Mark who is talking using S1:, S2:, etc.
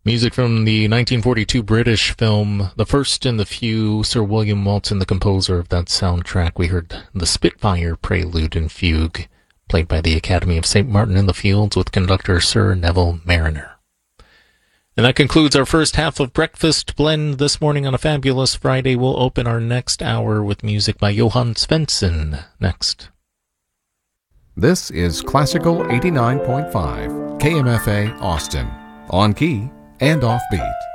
S1: Music from the 1942 British film The First and the Few. Sir William Walton, the composer of that soundtrack. We heard the Spitfire Prelude and Fugue, played by the Academy of St. Martin in the Fields with conductor Sir Neville Marriner. And that concludes our first half of Breakfast Blend this morning on a fabulous Friday. We'll open our next hour with music by Johann Svensson next.
S2: This is Classical 89.5, KMFA Austin, on key and offbeat.